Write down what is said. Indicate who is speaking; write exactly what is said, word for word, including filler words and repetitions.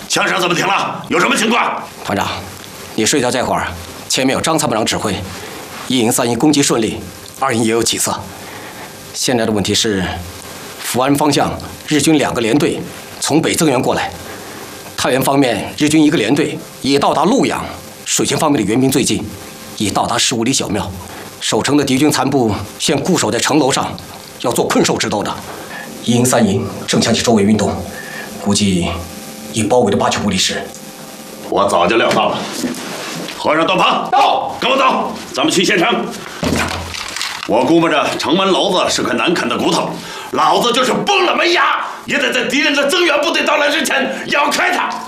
Speaker 1: 枪声怎么停了？有什么情况？
Speaker 2: 团长，你睡觉这会儿，前面有张参谋长指挥，一营、三营攻击顺利，二营也有起色。现在的问题是，福安方向日军两个连队从北增援过来，太原方面日军一个连队已到达潞阳，水前方面的援兵最近，已到达十五里小庙。守城的敌军残部现固守在城楼上，要做困兽之斗的。一营、三营正向其周围运动，估计已包围的八九不离十。
Speaker 1: 我早就料到了。和尚段鹏，到，跟我走，咱们去县城。我估摸着城门楼子是块难啃的骨头，老子就是崩了门牙，也得在敌人的增援部队到来之前咬开它。